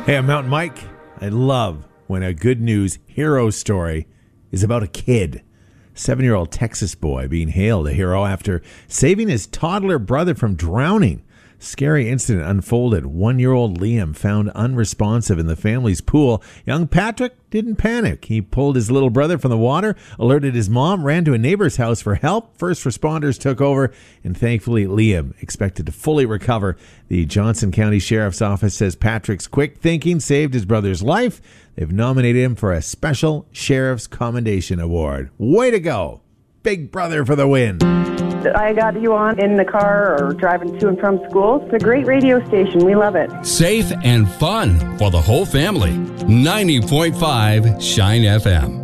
Hey, I'm Mountain Mike. I love when a good news hero story is about a kid. 7-year-old Texas boy being hailed a hero after saving his toddler brother from drowning. Scary incident unfolded. 1-year-old Liam found unresponsive in the family's pool. Young Patrick didn't panic. He pulled his little brother from the water, alerted his mom, ran to a neighbor's house for help. First responders took over, and thankfully Liam expected to fully recover. The Johnson County Sheriff's Office says Patrick's quick thinking saved his brother's life. They've nominated him for a special Sheriff's Commendation Award. Way to go. Big brother for the win. I got you on in the car or driving to and from school. It's a great radio station. We love it. Safe and fun for the whole family. 90.5 Shine FM.